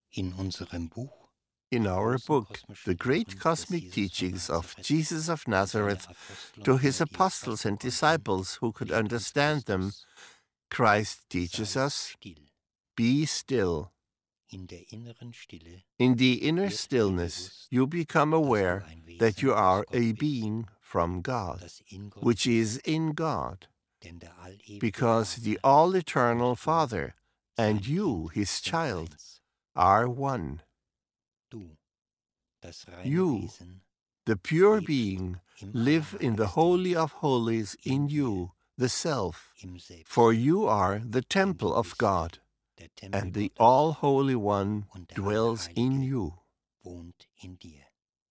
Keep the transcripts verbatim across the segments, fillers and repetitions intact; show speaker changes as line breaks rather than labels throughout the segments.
In unserem Buch
In our book, The Great Cosmic Teachings of Jesus of Nazareth to His Apostles and Disciples who could understand them, Christ teaches us, be still.
In der inneren Stille
In the inner stillness, you become aware that you are a being from God,
das in Gott
which is in God,
denn der allewige
because the
Vater
all-eternal Father and
sein
you,
Kind,
His
sind
child,
eins.
are one.
Du, das reine
You,
Wesen,
the pure
lebst
being,
im
live in the
Allerheiligsten,
Holy of Holies
in
in
dir,
you, the Self,
im Selbst,
for you are the
denn
temple
du
of
bist
God,
der Tempel
and the
Gottes,
All-Holy One
und der
dwells in
Allerheilige
you.
wohnt in dir.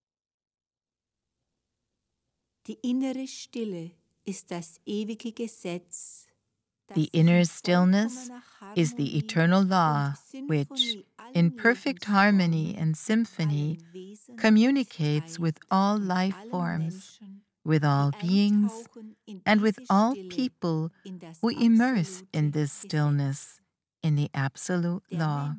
Die innere Stille ist das ewige Gesetz.
The inner stillness is the eternal law which, in perfect harmony and symphony, communicates with all life forms, with all beings, and with all people who immerse in this stillness, in the absolute law.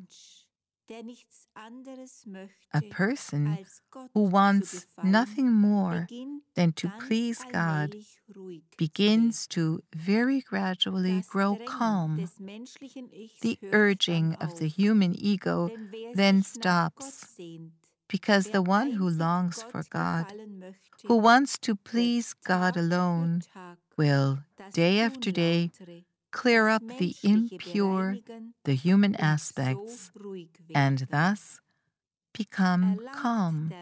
A person who wants nothing more than to please God begins to very gradually grow calm. The urging of the human ego then stops, because the one who longs for God, who wants to please God alone, will, day after day, clear up the impure, the human aspects, and thus become calm.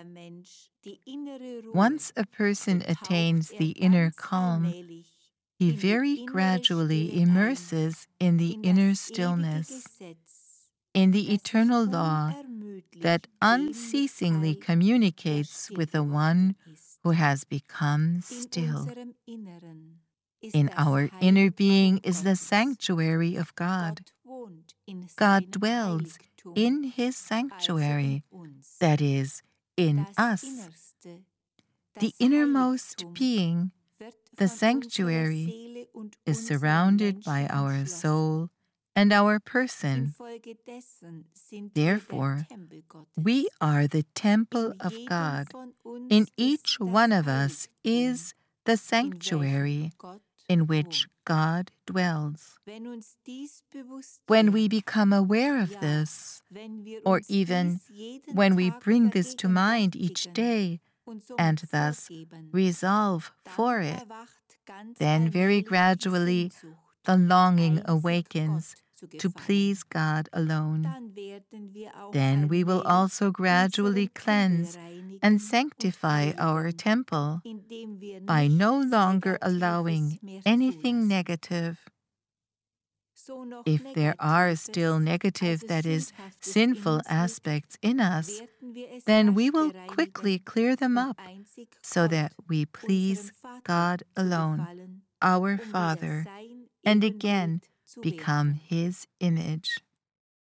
Once a person attains the inner calm, he very gradually immerses in the inner stillness, in the eternal law that unceasingly communicates with the one who has become still. In our inner being is the sanctuary of God. God dwells in His sanctuary, that is, in us. The innermost being, the sanctuary, is surrounded by our soul and our person. Therefore, we are the temple of God. In each one of us is the sanctuary in which God dwells. When we become aware of this, or even when we bring this to mind each day, and thus resolve for it, then very gradually the longing awakens to please God alone. Then we will also gradually cleanse and sanctify our temple by no longer allowing anything negative. If there are still negative, that is, sinful aspects in us, then we will quickly clear them up so that we please God alone, our Father, and again become His image.